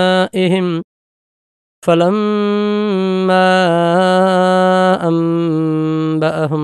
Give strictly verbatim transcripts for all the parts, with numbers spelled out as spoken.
إِهِمْ فَلَمَّا أَنبَأَهُم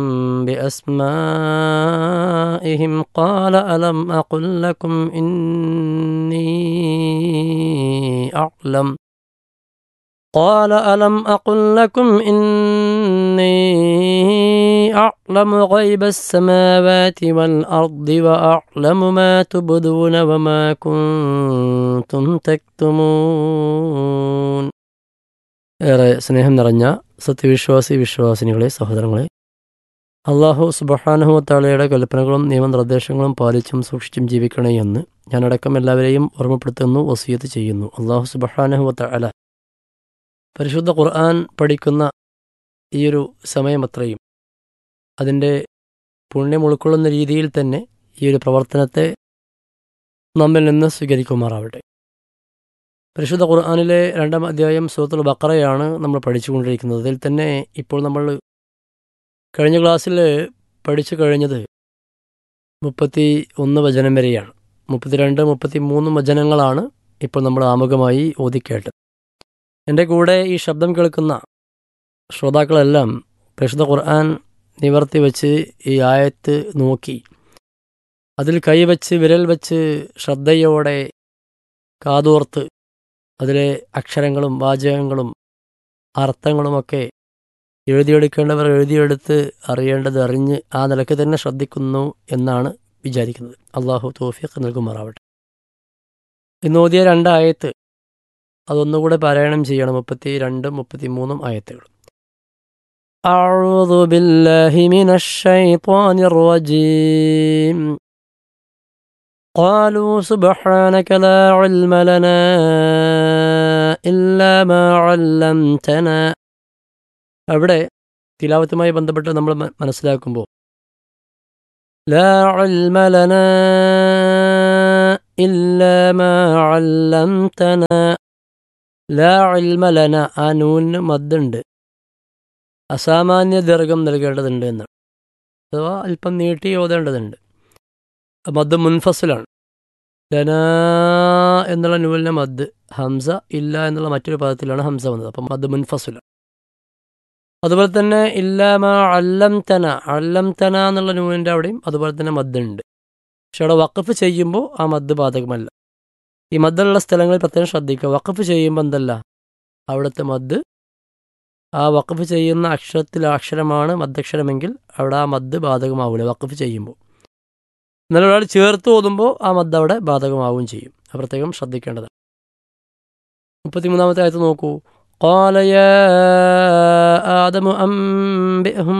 بِأَسْمَائِهِمْ قَالَ أَلَمْ أَقُل لَّكُمْ إِنِّي أَعْلَمُ قَالَ أَلَمْ أَقُل لَّكُمْ إِنِّي أَعْلَمُ غَيْبَ السَّمَاوَاتِ وَالْأَرْضِ وَأَعْلَمُ مَا تُبْدُونَ وَمَا كُنتُمْ تَكْتُمُونَ. ഏറെ സ്നേഹം നിറഞ്ഞ സത്യവിശ്വാസി വിശ്വാസിനികളെ, സഹോദരങ്ങളെ, അല്ലാഹു സുബ്ഹാനഹു വ തആലയുടെ കൽപ്പനകളും നിയമനിർദ്ദേശങ്ങളും പാലിച്ചും സൂക്ഷിച്ചും ജീവിക്കണേ എന്ന് ഞാനടക്കം എല്ലാവരെയും ഓർമ്മപ്പെടുത്തുന്നു, വസിയത്ത് ചെയ്യുന്നു. അല്ലാഹു സുബ്ഹാനഹു വ തആല പരിശുദ്ധ ഖുർആൻ പഠിക്കുന്ന ഈയൊരു സമയമത്രയും അതിൻ്റെ പുണ്യം ഉൾക്കൊള്ളുന്ന രീതിയിൽ തന്നെ ഈ ഒരു പ്രവർത്തനത്തെ നമ്മിൽ നിന്ന് സ്വീകരിക്കുമാറാവട്ടെ. പരിശുദ്ധ ഖുർആനിലെ രണ്ടാം അധ്യായം സൂറത്തുൽ ബഖറയാണ് നമ്മൾ പഠിച്ചുകൊണ്ടിരിക്കുന്നത്. അതിൽ തന്നെ ഇപ്പോൾ നമ്മൾ കഴിഞ്ഞ ക്ലാസ്സിൽ പഠിച്ചു കഴിഞ്ഞത് മുപ്പത്തി ഒന്ന് വചനം വരെയാണ്. മുപ്പത്തിരണ്ട് മുപ്പത്തി മൂന്ന് വചനങ്ങളാണ് ഇപ്പോൾ നമ്മൾ ആമുഖമായി ഓതിക്കേട്ടത്. എൻ്റെ കൂടെ ഈ ശബ്ദം കേൾക്കുന്ന ശ്രോതാക്കളെല്ലാം പരിശുദ്ധ ഖുർആൻ നിവർത്തി വെച്ച് ഈ ആയത്ത് നോക്കി അതിൽ കൈവച്ച് വിരൽ വെച്ച് ശ്രദ്ധയോടെ കാതോർത്ത് അതിലെ അക്ഷരങ്ങളും വാചകങ്ങളും അർത്ഥങ്ങളുമൊക്കെ എഴുതിയെടുക്കേണ്ടവർ എഴുതിയെടുത്ത് അറിയേണ്ടത് അറിഞ്ഞ് ആ നിലയ്ക്ക് തന്നെ ശ്രദ്ധിക്കുന്നു എന്നാണ് വിചാരിക്കുന്നത്. അള്ളാഹു തൗഫീഖ് നൽകുമാറാവട്ടെ. ഇന്ന് ഓതിയ രണ്ടായത്ത് അതൊന്നുകൂടെ പാരായണം ചെയ്യണം. മുപ്പത്തി രണ്ടും മുപ്പത്തി മൂന്നും ആയത്തുകൾ. അഊദു ബില്ലാഹി മിനശ് ശൈത്വാനിർ റജീം. ഖാലൂ സുബ്ഹാനക ലാ ഇൽമ ലനാ ഇല്ലാ മാ അല്ലംതനാ. അവിടെ തിലാവത്തുമായി ബന്ധപ്പെട്ട് നമ്മൾ മനസ്സിലാക്കുമ്പോൾ ലാ ഇൽമ ലനാ ഇല്ലാ മാ അല്ലംതനാ, ലാ ഇൽമ ലന, ആ നൂന് മദ്ദുണ്ട്, അസാമാന്യ ദീർഘം നൽകേണ്ടതുണ്ട് എന്നാണ്. അഥവാ അല്പം നീട്ടി ഓതേണ്ടതുണ്ട്. മദ് മുൻഫസിലാണ്. ലന എന്നുള്ള നൂലിൻ്റെ മദ് ഹംസ, ഇല്ല എന്നുള്ള മറ്റൊരു പദത്തിലാണ് ഹംസ വന്നത്. അപ്പം മദ് മുൻഫസിലാണ്. അതുപോലെ തന്നെ ഇല്ലാമ അല്ലംതന, അല്ലംതന എന്നുള്ള നൂലിൻ്റെ അവിടെയും അതുപോലെ തന്നെ മദ്ദുണ്ട്. പക്ഷെ അവിടെ വഖഫ് ചെയ്യുമ്പോൾ ആ മദ് ബാധകമല്ല. ഈ മദ്ദുള്ള സ്ഥലങ്ങളിൽ പ്രത്യേകം ശ്രദ്ധിക്കുക. വഖഫ് ചെയ്യുമ്പോൾ എന്തല്ല, അവിടുത്തെ മദ് ആ വഖഫ് ചെയ്യുന്ന അക്ഷരത്തിൽ അക്ഷരമാണ് മദ്ദക്ഷരമെങ്കിൽ അവിടെ ആ മദ് ബാധകമാവില്ല വഖഫ് ചെയ്യുമ്പോൾ. എന്നാൽ ഒരാൾ ചേർത്ത് ഓതുമ്പോൾ ആ മദ് അവിടെ ബാധകമാവുകയും ചെയ്യും. അത് പ്രത്യേകം ശ്രദ്ധിക്കേണ്ടതാണ്. മുപ്പത്തിമൂന്നാമത്തെ ആയത്ത് നോക്കൂ. ഖാല യാ ആദമു അംബിഹും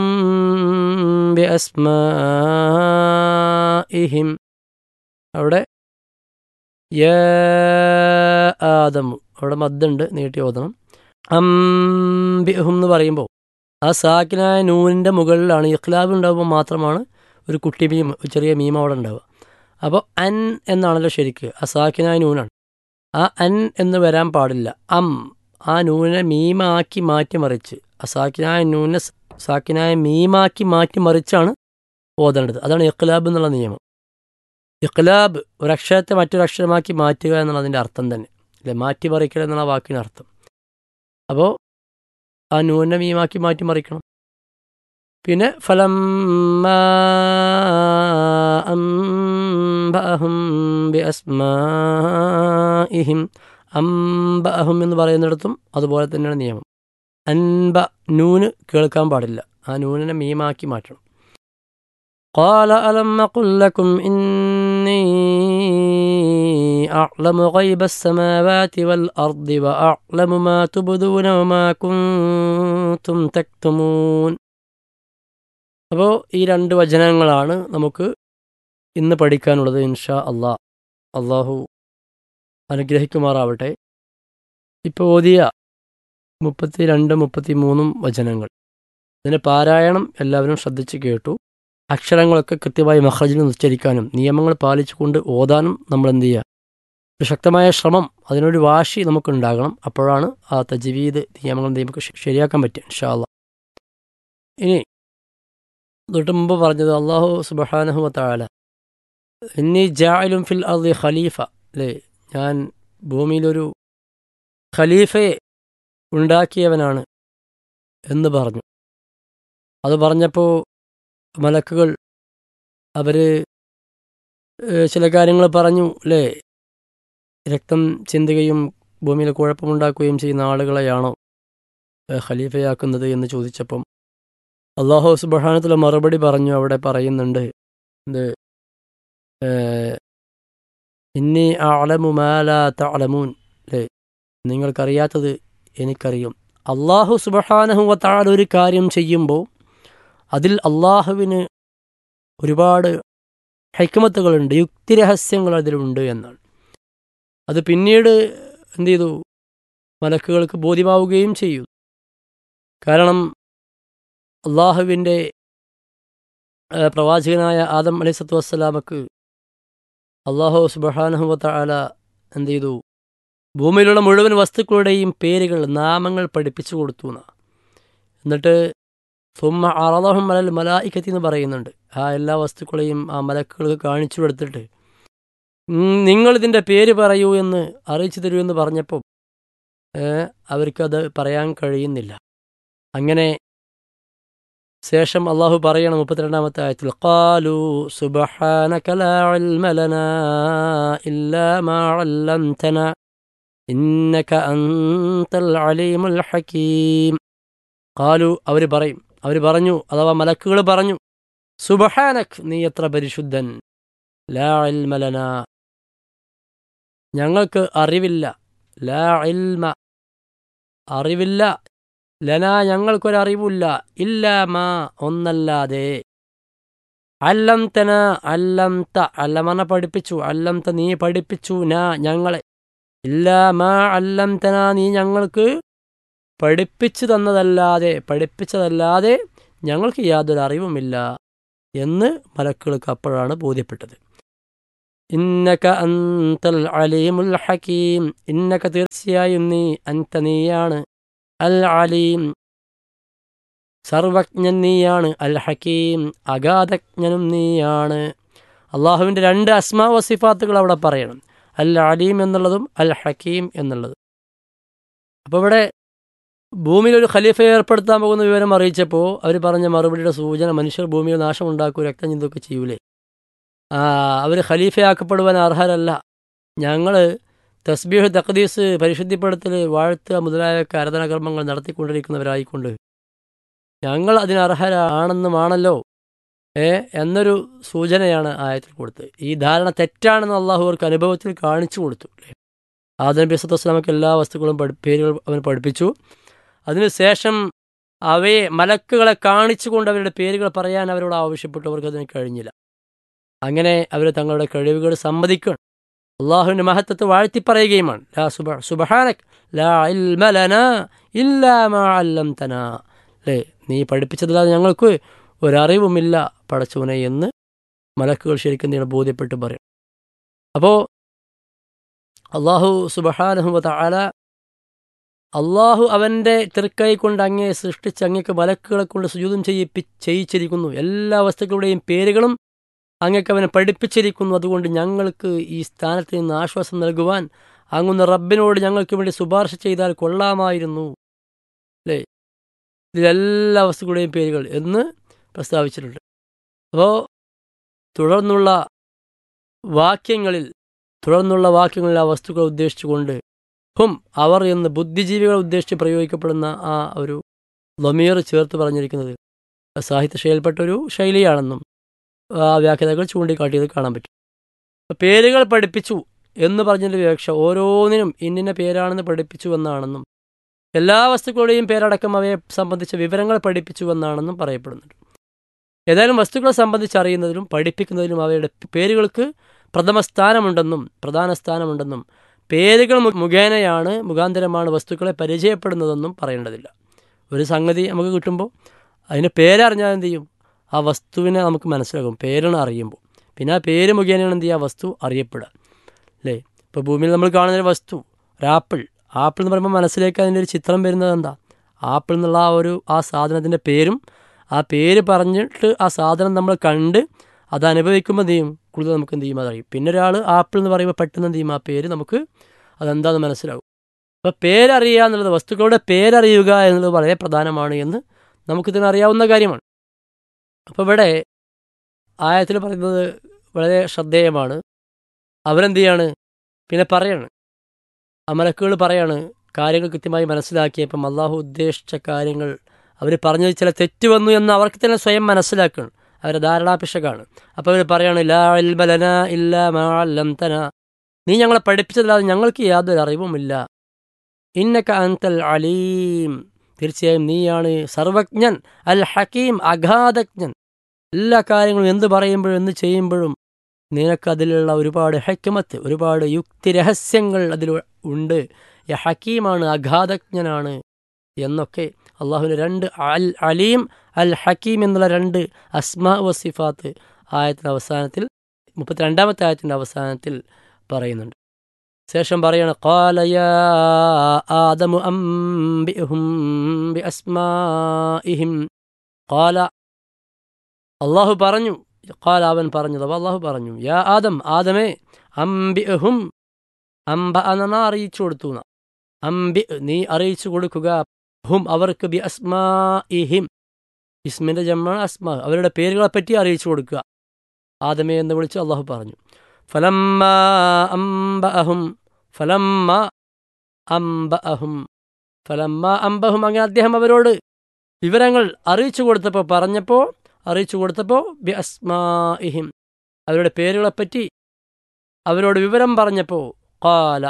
ബിഅസ്മാഇഹിം. അവിടെ യാ ആദമു, അവിടെ മദ്ദുണ്ട്, നീട്ടി ഓതണം. അംബിഹും എന്ന് പറയുമ്പോൾ ആ സാക്കിനായ നൂനിൻ്റെ മുകളിലാണ് ഇഖ്ലാബ് ഉണ്ടാകുമ്പോൾ മാത്രമാണ് ഒരു കുട്ടി മീം, ചെറിയ മീം അവിടെ ഉണ്ടാവുക. അപ്പോൾ അൻ എന്നാണല്ലോ ശരിക്ക്, ആ സാക്കിനായ നൂനാണ്. ആ അൻ എന്ന് വരാൻ പാടില്ല. അം, ആ നൂനെ മീമാക്കി മാറ്റിമറിച്ച്, ആ സാക്കിനായ നൂനെ സാക്കിനായ മീമാക്കി മാറ്റിമറിച്ചാണ് ഓതേണ്ടത്. അതാണ് ഇഖ്ലാബ് എന്നുള്ള നിയമം. ഇഖ്ലാബ് ഒരക്ഷരത്തെ മറ്റൊരക്ഷരമാക്കി മാറ്റുക എന്നുള്ളതിൻ്റെ അർത്ഥം തന്നെ അല്ലേ, മാറ്റിമറിക്കൽ എന്നുള്ള വാക്കിന് അർത്ഥം. അപ്പോൾ ആ നൂനെ മീമാക്കി മാറ്റിമറിക്കണം. പിന്നെ ഫലമ്മാ അംബഅഹും ബിഅസ്മാഇഹിം, അംബഅഹും എന്ന് പറയുന്നിടത്തും അതുപോലെ തന്നെയാണ് നിയമം. അൻബ, നൂന് കേൾക്കാൻ പാടില്ല, ആ നൂനിനെ മീമാക്കി മാറ്റണം. ഖാല അലം അഖുൽ ലക്കും ഇന്നി അഅ്ലമു ഗൈബസ് സമാവാതി വൽ അർദി വഅഅ്ലമു മാ തുബ്ദൂന വമാ കുൻതും തക്തുമൂൻ. അപ്പോൾ ഈ രണ്ട് വചനങ്ങളാണ് നമുക്ക് ഇന്ന് പഠിക്കാനുള്ളത്. ഇൻഷാ അള്ളാഹ്. അള്ളാഹു അനുഗ്രഹിക്കുമാറാവട്ടെ. ഇപ്പോൾ ഓതിയ മുപ്പത്തി രണ്ട് മുപ്പത്തി മൂന്നും വചനങ്ങൾ, ഇതിൻ്റെ പാരായണം എല്ലാവരും ശ്രദ്ധിച്ച് കേട്ടു. അക്ഷരങ്ങളൊക്കെ കൃത്യമായി മഖ്റജിൽ ഉച്ചരിക്കാനും നിയമങ്ങൾ പാലിച്ചുകൊണ്ട് ഓതാനും നമ്മൾ എന്ത് ചെയ്യുക, ഒരു ശക്തമായ ശ്രമം, അതിനൊരു വാശി നമുക്കുണ്ടാകണം. അപ്പോഴാണ് ആ തജ്വീദ് നിയമങ്ങൾ നമുക്ക് ശരിയാക്കാൻ പറ്റുക ഇൻഷാ അള്ളാഹ്. ഇനി തൊട്ട് മുമ്പ് പറഞ്ഞത് അള്ളാഹു സുബ്ഹാനഹു വ തആല ഇന്നി ജാഇലുൻ ഫിൽ അർളി ഖലീഫ, അല്ലേ, ഞാൻ ഭൂമിയിലൊരു ഖലീഫയെ ഉണ്ടാക്കിയവനാണ് എന്ന് പറഞ്ഞു. അത് പറഞ്ഞപ്പോൾ മലക്കുകൾ അവർ ചില കാര്യങ്ങൾ പറഞ്ഞു, അല്ലേ? രക്തം ചിന്തുകയും ഭൂമിയിൽ കുഴപ്പമുണ്ടാക്കുകയും ചെയ്യുന്ന ആളുകളെയാണോ ഖലീഫയാക്കുന്നത് എന്ന് ചോദിച്ചപ്പം അല്ലാഹു സുബ്ഹാനഹു വ തആല മറുപടി പറഞ്ഞു. അവിടെ പറയുന്നുണ്ട്, ഇത് ഇന്നി അഅലമു മാ ലാ തഅലമൂൻ, അല്ലേ? നിങ്ങൾക്കറിയാത്തത് എനിക്കറിയും. അല്ലാഹു സുബ്ഹാനഹു വ തആല ഒരു കാര്യം ചെയ്യുമ്പോൾ അതിൽ അള്ളാഹുവിന് ഒരുപാട് ഹിക്മത്തുകളുണ്ട്, യുക്തിരഹസ്യങ്ങൾ അതിലുണ്ട് എന്നാണ്. അത് പിന്നീട് എന്ത് ചെയ്തു? മലക്കുകൾക്ക് ബോധ്യമാവുകയും ചെയ്യും. കാരണം അള്ളാഹുവിൻ്റെ പ്രവാചകനായ ആദം അലൈഹിസ്സലാത്തു വസ്സലാമക്ക് അള്ളാഹു സുബ്ഹാനഹു വ തആല എന്ത് ചെയ്തു? ഭൂമിയിലുള്ള മുഴുവൻ വസ്തുക്കളുടെയും പേരുകൾ, നാമങ്ങൾ പഠിപ്പിച്ചു കൊടുത്തു എന്നാണ്. എന്നിട്ട് സുമ്മ അറളഹും അലൽ മലായികത്തി എന്ന് പറയുന്നുണ്ട്. ആ എല്ലാ വസ്തുക്കളെയും ആ മലക്കുകൾക്ക് കാണിച്ചു കൊടുത്തിട്ട് നിങ്ങളിതിൻ്റെ പേര് പറയൂ എന്ന് അറിയിച്ചു തരൂ എന്ന് പറഞ്ഞപ്പോൾ അവർക്കത് പറയാൻ കഴിയുന്നില്ല. അങ്ങനെ ശേഷം അള്ളാഹു പറയണം മുപ്പത്തിരണ്ടാമത്തെ ആയത്തിൽ, ഖാലൂ സുബ്ഹാനക ലാ ഇൽമ ലനാ ഇല്ലാ മാ അല്ലംതനാ ഇന്നക അൻതൽ അലീമുൽ ഹകീം. ഖാലു, അവർ പറയും, അവർ പറഞ്ഞു, അഥവാ മലക്കുകൾ പറഞ്ഞു, സുബ്ഹാനക്, നീ എത്ര പരിശുദ്ധൻ, ലാ ഇൽമ ലനാ, ഞങ്ങൾക്ക് അറിവില്ല, ലാ ഇൽമ, അറിവില്ല, ലനാ, ഞങ്ങൾക്കൊരറിവില്ല, ഇല്ലാ മാ, ഒന്നല്ലാതെ, അല്ലംതന, അല്ലംത, അല്ലമന പഠിപ്പിച്ചു, അല്ലംത നീ പഠിപ്പിച്ചു, നാ ഞങ്ങളെ, ഇല്ലാ മാ അല്ലംതന, നീ ഞങ്ങൾക്ക് പഠിപ്പിച്ചു തന്നതല്ലാതെ, പഠിപ്പിച്ചതല്ലാതെ ഞങ്ങൾക്ക് യാതൊരു അറിവുമില്ല എന്ന് മലക്കുകൾക്ക് അപ്പോഴാണ് ബോധ്യപ്പെട്ടത്. ഇന്നക അൻതൽ അലീമുൽ ഹകീം, ഇന്നക തീർച്ചയായും നീ, അൻത നീയാണ്, അൽ അലീം സർവജ്ഞൻ നീയാണ്, അൽ ഹകീം അഗാധജ്ഞനും നീയാണ്. അള്ളാഹുവിൻ്റെ രണ്ട് അസ്മാ വസിഫാത്തുകൾ അവിടെ പറയണം, അൽ അലീം എന്നുള്ളതും അൽ ഹകീം എന്നുള്ളതും. അപ്പോൾ ഇവിടെ ഭൂമിയിൽ ഒരു ഖലീഫയെ ഏർപ്പെടുത്താൻ പോകുന്ന വിവരം അറിയിച്ചപ്പോൾ അവർ പറഞ്ഞ മറുപടിയുടെ സൂചന, മനുഷ്യർ ഭൂമിയിൽ നാശമുണ്ടാക്കും, രക്തം ചിന്തൊക്കെ ചെയ്യൂലേ, ആ അവർ ഖലീഫയാക്കപ്പെടുവാൻ അർഹരല്ല, ഞങ്ങൾ തസ്ബീഹ്, തഖ്ദീസ്, പരിശുദ്ധിപ്പെടുത്തൽ, വാഴ്ത്തുക മുതലായ ആരാധനാകർമ്മങ്ങൾ നടത്തിക്കൊണ്ടിരിക്കുന്നവരായിക്കൊണ്ട് ഞങ്ങൾ അതിന് അർഹരാണെന്നുമാണല്ലോ ഏ എന്നൊരു സൂചനയാണ് ആയത്തിൽ കൊടുത്തത്. ഈ ധാരണ തെറ്റാണെന്ന് അള്ളാഹു അവർക്ക് അനുഭവത്തിൽ കാണിച്ചു കൊടുത്തു. ആദം നബി സല്ലല്ലാഹു അലൈഹി വസല്ലമക്ക് എല്ലാ വസ്തുക്കളും പേരുകൾ അവൻ പഠിപ്പിച്ചു. അതിനുശേഷം അവയെ മലക്കുകളെ കാണിച്ചുകൊണ്ട് അവരുടെ പേരുകൾ പറയാൻ അവരോട് ആവശ്യപ്പെട്ടു. അവർക്ക് അതിന് കഴിഞ്ഞില്ല. അങ്ങനെ അവർ തങ്ങളുടെ കഴിവുകൾ സമ്മതിക്കണം, അള്ളാഹുവിൻ്റെ മഹത്വത്തെ വാഴ്ത്തിപ്പറയുകയുമാണ്. ലാ സുബ സുബ്ഹാനക ലാ ഇൽമ ലനാ ഇല്ലാ മാ അല്ലംതനാ, അല്ലേ? നീ പഠിപ്പിച്ചതല്ലാതെ ഞങ്ങൾക്ക് ഒരറിവുമില്ല പടച്ചവനെ എന്ന് മലക്കുകൾ ശരിക്കും നീ ബോധ്യപ്പെട്ട് പറയും. അപ്പോൾ അള്ളാഹു സുബ്ഹാനഹു വ തആല, അള്ളാഹു അവൻ്റെ തൃക്കൈ കൊണ്ട് അങ്ങേ സൃഷ്ടിച്ച് അങ്ങേക്ക് മലക്കുകളെ കൊണ്ട് സുജൂദും ചെയ്യിപ്പി ചെയ്യിച്ചിരിക്കുന്നു. എല്ലാ വസ്തുക്കളുടെയും പേരുകളും അങ്ങേക്ക് അവനെ പഠിപ്പിച്ചിരിക്കുന്നു. അതുകൊണ്ട് ഞങ്ങൾക്ക് ഈ സ്ഥാനത്ത് നിന്ന് ആശ്വാസം നൽകുവാൻ അങ്ങുന്ന റബ്ബിനോട് ഞങ്ങൾക്ക് വേണ്ടി ശുപാർശ ചെയ്താൽ കൊള്ളാമായിരുന്നു, അല്ലേ? ഇതിലെല്ലാ വസ്തുക്കളുടെയും പേരുകൾ എന്ന് പ്രസ്താവിച്ചിട്ടുണ്ട്. അപ്പോൾ തുടർന്നുള്ള വാക്യങ്ങളിൽ തുടർന്നുള്ള വാക്യങ്ങളിൽ ആ വസ്തുക്കളെ ഉദ്ദേശിച്ചുകൊണ്ട് ഹും, അവർ എന്ന് ബുദ്ധിജീവികളെ ഉദ്ദേശിച്ച് പ്രയോഗിക്കപ്പെടുന്ന ആ ഒരു ലമീർ ചേർത്ത് പറഞ്ഞിരിക്കുന്നത് സാഹിത്യശൈലിയിൽപ്പെട്ടൊരു ശൈലിയാണെന്നും ആ വ്യാഖ്യാതാക്കൾ ചൂണ്ടിക്കാട്ടിയത് കാണാൻ പറ്റും. പേരുകൾ പഠിപ്പിച്ചു എന്ന് പറഞ്ഞതിൻ്റെ വിവക്ഷ ഓരോന്നിനും ഇന്നിന്ന പേരാണെന്ന് പഠിപ്പിച്ചു എന്നാണെന്നും എല്ലാ വസ്തുക്കളുടെയും പേരടക്കം അവയെ സംബന്ധിച്ച വിവരങ്ങൾ പഠിപ്പിച്ചു എന്നാണെന്നും പറയപ്പെടുന്നുണ്ട്. ഏതായാലും വസ്തുക്കളെ സംബന്ധിച്ച് അറിയുന്നതിലും പഠിപ്പിക്കുന്നതിലും അവയുടെ പേരുകൾക്ക് പ്രഥമ സ്ഥാനമുണ്ടെന്നും പ്രധാന സ്ഥാനമുണ്ടെന്നും പേരുകൾ മുഖേനയാണ് മുഖാന്തരമാണ് വസ്തുക്കളെ പരിചയപ്പെടുന്നതെന്നും പറയേണ്ടതില്ല. ഒരു സംഗതി നമുക്ക് കിട്ടുമ്പോൾ അതിന് പേരറിഞ്ഞാൽ എന്ത് ചെയ്യും? ആ വസ്തുവിനെ നമുക്ക് മനസ്സിലാകും, പേരാണ് അറിയുമ്പോൾ. പിന്നെ ആ പേര് മുഖേനയാണ് എന്ത് ചെയ്യുക? ആ വസ്തു അറിയപ്പെടുക, അല്ലേ? ഇപ്പോൾ ഭൂമിയിൽ നമ്മൾ കാണുന്നൊരു വസ്തു, ഒരു ആപ്പിൾ. ആപ്പിൾ എന്ന് പറയുമ്പോൾ മനസ്സിലേക്ക് അതിൻ്റെ ഒരു ചിത്രം വരുന്നത് എന്താ? ആപ്പിൾ എന്നുള്ള ആ ഒരു ആ സാധനത്തിൻ്റെ പേരും ആ പേര് പറഞ്ഞിട്ട് ആ സാധനം നമ്മൾ കണ്ട് അത് അനുഭവിക്കുമ്പോൾ എന്ത് ചെയ്യും? കൂടുതൽ നമുക്ക് എന്ത് ചെയ്യും? അതറിയും. പിന്നെ ഒരാൾ ആപ്പിൾ എന്ന് പറയുമ്പോൾ പെട്ടെന്ന് എന്ത് ചെയ്യും? ആ പേര് നമുക്ക് അതെന്താണെന്ന് മനസ്സിലാവും. അപ്പോൾ പേരറിയുക എന്നുള്ളത്, വസ്തുക്കളുടെ പേരറിയുക എന്നുള്ളത് വളരെ പ്രധാനമാണ് എന്ന് നമുക്കിതിനറിയാവുന്ന കാര്യമാണ്. അപ്പോൾ ഇവിടെ ആയത്തിൽ പറയുന്നത് വളരെ ശ്രദ്ധേയമാണ്. അവരെന്ത് ചെയ്യാണ്? പിന്നെ പറയാണ്, അമലക്കുകൾ പറയാണ്, കാര്യങ്ങൾ കൃത്യമായി മനസ്സിലാക്കിയപ്പം അള്ളാഹു ഉദ്ദേശിച്ച കാര്യങ്ങൾ അവർ പറഞ്ഞത് ചില തെറ്റ് വന്നു എന്ന് അവർക്ക് തന്നെ സ്വയം മനസ്സിലാക്കണം. അവരെ ധാരണാപിശകാണ്. അപ്പോൾ അവർ പറയാണ്, ലാ ഇൽമ ലനാ ഇല്ലാ മാ അല്ലംതനാ, നീ ഞങ്ങളെ പഠിപ്പിച്ചതല്ലാതെ ഞങ്ങൾക്ക് യാതൊരു അറിവുമില്ല. ഇന്നക അൻതൽ അലീം, തീർച്ചയായും നീയാണ് സർവജ്ഞൻ, അൽ ഹക്കീം, അഗാധജ്ഞൻ. എല്ലാ കാര്യങ്ങളും എന്ത് പറയുമ്പോഴും എന്ത് ചെയ്യുമ്പോഴും നിനക്കതിലുള്ള ഒരുപാട് ഹക്മത്ത്, ഒരുപാട് യുക്തി രഹസ്യങ്ങൾ അതിൽ ഉണ്ട്. യ ഹക്കീമാണ്, അഗാധജ്ഞനാണ് എന്നൊക്കെ അള്ളാഹുവിൻ്റെ രണ്ട് അൽ അലീം അൽ ഹക്കീം എന്നുള്ള രണ്ട് അസ്മാ വസിഫാത്ത് ആയത്തിൻ്റെ അവസാനത്തിൽ, മുപ്പത്തിരണ്ടാമത്തെ ആയത്തിൻ്റെ അവസാനത്തിൽ പറയുന്നുണ്ട്. ശേഷം പറയാണ്, ഖാല യാ ആദമു അംബിഹും ബിഅസ്മാഇഹിം. ഖാല, അള്ളാഹു പറഞ്ഞു, ഖാല അവൻ പറഞ്ഞത്, അപ്പോൾ അള്ളാഹു പറഞ്ഞു, യാ ആദം, ആദമേ, അംബിഹും, അംബ അന അറിയിച്ചു കൊടുത്തു, അംബി നീ അറിയിച്ചു കൊടുക്കുക, ഹും അവർക്ക്, ബി അസ്മാഇഹിം, ഇസ്മിൻ്റെ ജമ്മാണ് അസ്മാ, അവരുടെ പേരുകളെപ്പറ്റി അറിയിച്ചു കൊടുക്കുക. ആദമേ എന്ന് വിളിച്ച് അള്ളാഹു പറഞ്ഞു. ഫലമ്മ അംബഅഹും, ഫലമ്മ അംബഅഹും, ഫലമ്മ അംബഹും, അങ്ങനെ അദ്ദേഹം അവരോട് വിവരങ്ങൾ അറിയിച്ചു കൊടുത്തപ്പോൾ, പറഞ്ഞപ്പോൾ, അറിയിച്ചു കൊടുത്തപ്പോൾ, ബി അസ്മാഇഹിം, അവരുടെ പേരുകളെപ്പറ്റി അവരോട് വിവരം പറഞ്ഞപ്പോൾ, ഖാല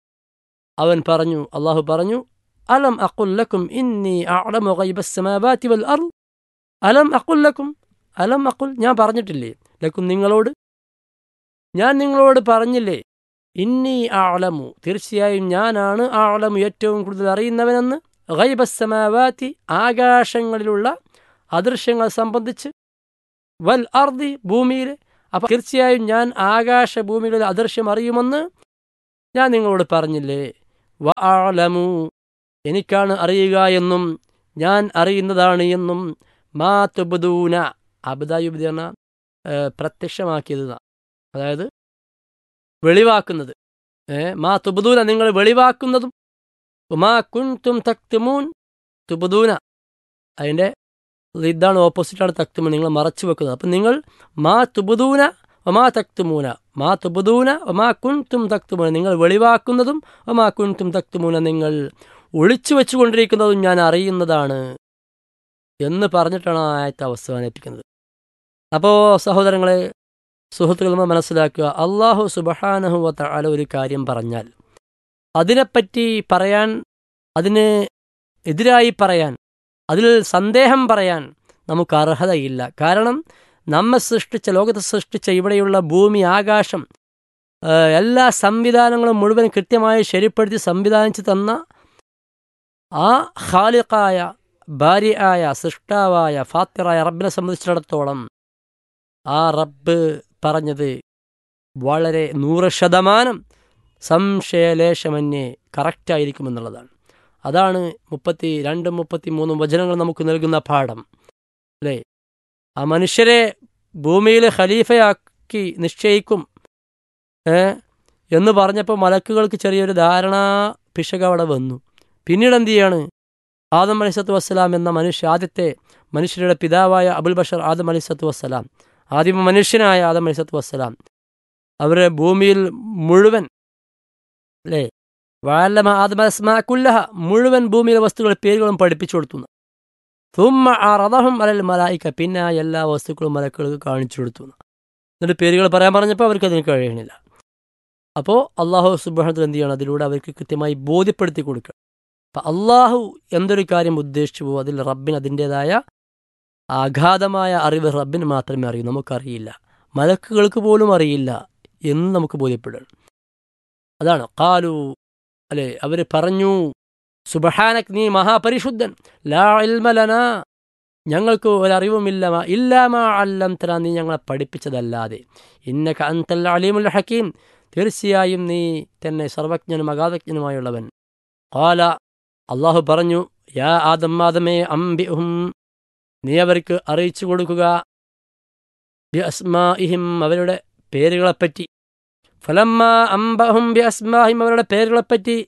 അവൻ പറഞ്ഞു, അള്ളാഹു പറഞ്ഞു, അലം അഖുൽ ലക്കും ഇന്നി അഅലമു ഗൈബസ് സമാവാതി വൽ അർദ്. അലം അഖുൽ ലക്കും, അലം അഖുൽ, ഞാൻ പറഞ്ഞിട്ടില്ലേ, ലക്കും നിങ്ങളോട്, ഞാൻ നിങ്ങളോട് പറഞ്ഞില്ലേ, ഇന്നി അഅലമു, തീർച്ചയായും ഞാനാണ്, അഅലമു ഏറ്റവും കൂടുതൽ അറിയുന്നവനെന്ന്, ഗൈബസ് സമാവാതി ആകാശങ്ങളിലുള്ള അദൃശ്യങ്ങളെ സംബന്ധിച്ച്, വൽ അർദി ഭൂമിയിൽ, അപ്പം തീർച്ചയായും ഞാൻ ആകാശ ഭൂമിയിലെ അദൃശ്യം അറിയുമെന്ന് ഞാൻ നിങ്ങളോട് പറഞ്ഞില്ലേ. വ അഅലമു, എനിക്കാണ് അറിയുക എന്നും ഞാൻ അറിയുന്നതാണ് എന്നും, മാ തുബ്ദൂന, അബ്ദായുബ്ദി എന്ന പ്രത്യക്ഷമാക്കിയത്, അതായത് വെളിവാക്കുന്നത്, മാ തുബ്ദൂന നിങ്ങൾ വെളിവാക്കുന്നതും, മാ കുൻതും തക്തുമൂൻ, തുബ്ദൂന അതിൻ്റെ ഇതാണ് ഓപ്പോസിറ്റാണ് തക്തുമൂൻ, നിങ്ങൾ മറച്ചു വെക്കുന്നത്. അപ്പം നിങ്ങൾ മാ തുബ്ദൂന ഒമാ തക്തുമൂന, മാ തുബ്ദൂന ഒമാ കുൻതും തക്തുമൂന, നിങ്ങൾ വെളിവാക്കുന്നതും ഒമാ കുൻതും തക്തുമൂന, നിങ്ങൾ ഒളിച്ചു വെച്ചുകൊണ്ടിരിക്കുന്നതും ഞാൻ അറിയുന്നതാണ് എന്ന് പറഞ്ഞിട്ടാണ് ആ ആയത്ത് അവസാനിപ്പിക്കുന്നത്. അപ്പോൾ സഹോദരങ്ങളെ, സുഹൃത്തുക്കൾ, നമ്മൾ മനസ്സിലാക്കുക, അള്ളാഹു സുബ്ഹാനഹു വ തആല ഒരു കാര്യം പറഞ്ഞാൽ അതിനെപ്പറ്റി പറയാൻ, അതിന് എതിരായി പറയാൻ, അതിൽ സന്ദേഹം പറയാൻ നമുക്ക് അർഹതയില്ല. കാരണം നമ്മെ സൃഷ്ടിച്ച, ലോകത്തെ സൃഷ്ടിച്ച ഇവിടെയുള്ള ഭൂമി, ആകാശം, എല്ലാ സംവിധാനങ്ങളും മുഴുവൻ കൃത്യമായി ശരിപ്പെടുത്തി സംവിധാനിച്ച് തന്ന ആ ഖാലിഖായ, ബാരിയായ, സൃഷ്ടാവായ, ഫാത്തിറായ റബ്ബിനെ സംബന്ധിച്ചിടത്തോളം ആ റബ്ബ് പറഞ്ഞത് വളരെ നൂറ് ശതമാനം സംശയലേശമന്യേ കറക്റ്റായിരിക്കുമെന്നുള്ളതാണ്. അതാണ് മുപ്പത്തി രണ്ടും മുപ്പത്തി മൂന്നും വചനങ്ങൾ നമുക്ക് നൽകുന്ന പാഠം, അല്ലേ? ആ മനുഷ്യരെ ഭൂമിയിൽ ഖലീഫയാക്കി നിശ്ചയിക്കും എന്ന് പറഞ്ഞപ്പോൾ മലക്കുകൾക്ക് ചെറിയൊരു ധാരണാ പിശക് അവിടെ വന്നു. പിന്നീട് എന്ത് ചെയ്യാണ്? ആദം അലൈഹിസ്സലാത്തു വസ്സലാം എന്ന മനുഷ്യ, ആദ്യത്തെ മനുഷ്യരുടെ പിതാവായ അബുൽ ബഷർ ആദം അലൈഹിസ്സലാത്തു വസ്സലാം, ആദ്യമ മനുഷ്യനായ ആദം അലൈഹിസ്സലാത്തു വസ്സലാം, അവരെ ഭൂമിയിൽ മുഴുവൻ, അല്ലേ, വഅല്ലമ ആദമ അസ്മാഅ കുല്ലഹ, മുഴുവൻ ഭൂമിയിലെ വസ്തുക്കളുടെ പേരുകളും പഠിപ്പിച്ചു കൊടുത്തു. തുമ്മ അറദഹും അലൽ മലായിക, പിന്നെ എല്ലാ വസ്തുക്കളും മലക്കുകൾക്ക് കാണിച്ചു കൊടുത്തു. എന്നിട്ട് പേരുകൾ പറയാൻ പറഞ്ഞപ്പോൾ അവർക്ക് അതിന് കഴിയണില്ല. അപ്പോൾ അള്ളാഹു സുബ്ഹാനഹു വ തആല എന്ത് ചെയ്യണം? അതിലൂടെ അവർക്ക് കൃത്യമായി ബോധ്യപ്പെടുത്തി കൊടുക്കുക. അപ്പം അള്ളാഹു എന്തൊരു കാര്യം ഉദ്ദേശിച്ചു പോകും, അതിൽ റബ്ബിന് അതിൻ്റേതായ അഗാധമായ അറിവ് റബ്ബിന് മാത്രമേ അറിയൂ, നമുക്കറിയില്ല, മലക്കുകൾക്ക് പോലും അറിയില്ല എന്ന് നമുക്ക് ബോധ്യപ്പെടണം. അതാണ് ഖാലു, അല്ലേ, അവർ പറഞ്ഞു, സുബ്ഹാനക്, നീ മഹാപരിശുദ്ധൻ, ലാ ഇൽമ ലനാ, ഞങ്ങൾക്ക് ഒരറിവുമില്ല, ഇല്ലാ മാ അല്ലംതനാ, നീ ഞങ്ങളെ പഠിപ്പിച്ചതല്ലാതെ, ഇന്നക അൻതൽ അലീമുൽ ഹക്കീം, തീർച്ചയായും നീ തന്നെ സർവജ്ഞനും അഗാധജ്ഞനുമായുള്ളവൻ. ഖാല, അള്ളാഹു പറഞ്ഞു, യാ ആദം, ആദമേ, അംബിഹും, നീ അവർക്ക് അറിയിച്ചു കൊടുക്കുക, ബി അസ്മാഇഹിം, അവരുടെ പേരുകളെപ്പറ്റി. ഫലമ്മ അംബഹും ബി അസ്മാഹിം, അവരുടെ പേരുകളെപ്പറ്റി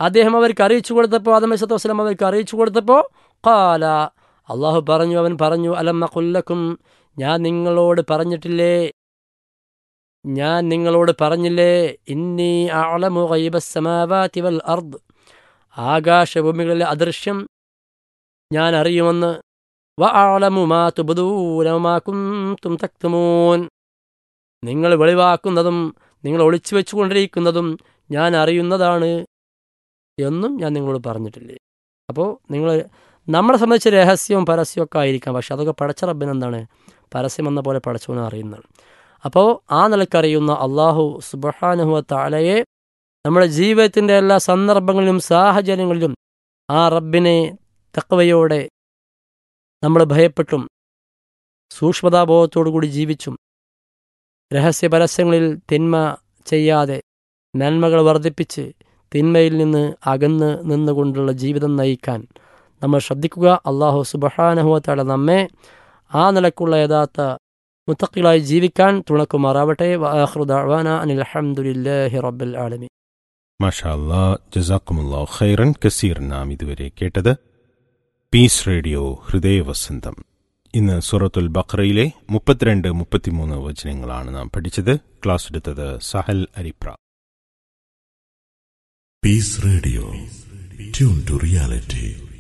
അദ്ദേഹം അവർക്ക് അറിയിച്ചു കൊടുത്തപ്പോൾ ആദം അലൈഹിസ്സലാത്തു വസ്സലാം അവർക്ക് അറിയിച്ചു കൊടുത്തപ്പോൾ ഖാല അള്ളാഹു പറഞ്ഞു, അവൻ പറഞ്ഞു, അലം അഖുല്ലക്കും, ഞാൻ നിങ്ങളോട് പറഞ്ഞിട്ടില്ലേ, ഞാൻ നിങ്ങളോട് പറഞ്ഞില്ലേ, ഇന്നി അഅലമു ഗൈബസ് സമാവാതി വൽ അർദ്, ആകാശഭൂമികളിലെ അദൃശ്യം ഞാൻ അറിയുമെന്ന്, വ അഅലമു മാ തുബ്ദൂന വമാ കുൻതും തക്തുമൂൻ, നിങ്ങൾ വെളിവാക്കുന്നതും നിങ്ങൾ ഒളിച്ചു വെച്ചുകൊണ്ടിരിക്കുന്നതും ഞാൻ അറിയുന്നതാണ് എന്നും ഞാൻ നിങ്ങളോട് പറഞ്ഞിട്ടില്ലേ. അപ്പോൾ നിങ്ങൾ നമ്മളെ സംബന്ധിച്ച് രഹസ്യവും പരസ്യവും ഒക്കെ ആയിരിക്കാം, പക്ഷെ അതൊക്കെ പടച്ച റബ്ബിന് എന്താണ് പരസ്യം എന്ന പോലെ പടച്ചവനെ അറിയുന്നതാണ്. അപ്പോൾ ആ നിലക്കറിയുന്ന അള്ളാഹു സുബ്ഹാനഹു വ തആലയെ നമ്മുടെ ജീവിതത്തിൻ്റെ എല്ലാ സന്ദർഭങ്ങളിലും സാഹചര്യങ്ങളിലും ആ റബ്ബിനെ തഖ്വയോടെ നമ്മൾ ഭയപ്പെട്ടും സൂക്ഷ്മതാബോധത്തോടു കൂടി ജീവിച്ചും രഹസ്യ പരസ്യങ്ങളിൽ തിന്മ ചെയ്യാതെ നന്മകൾ വർദ്ധിപ്പിച്ച് തിന്മയിൽ നിന്ന് അകന്ന് നിന്നുകൊണ്ടുള്ള ജീവിതം നയിക്കാൻ നമ്മൾ ശ്രദ്ധിക്കുക. അള്ളാഹു സുബ്ഹാനഹു വ തആല നമ്മെ ആ നിലക്കുള്ള യഥാർത്ഥ മുത്തഖികളായി ജീവിക്കാൻ തുണക്കുമാറാവട്ടെ. വആഖിറു ദഅ്വാനാ അനിൽ ഹംദുലില്ലാഹി റബ്ബിൽ ആലമീൻ. മാഷാ അല്ലാഹ്, ജസാക്കുമുല്ലാഹു ഖൈറൻ കസീർ. നാം ഇതുവരെ കേട്ടത് പീസ് റേഡിയോ ഹൃദയവസന്തം. ഇന്ന് സൂറത്തുൽ ബഖറയിലെ മുപ്പത്തിരണ്ട് മുപ്പത്തിമൂന്ന് വചനങ്ങളാണ് നാം പഠിച്ചത്. ക്ലാസ് എടുത്തത് Sahal Aripra. Piece radio, tune to reality.